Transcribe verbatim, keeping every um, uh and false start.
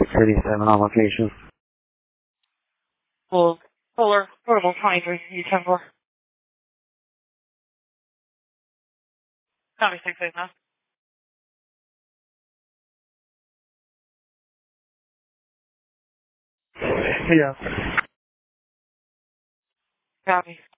City seven on location. Full, Fuller, portable twenty-three, U ten four. Copy six eight nine. Yeah. Copy.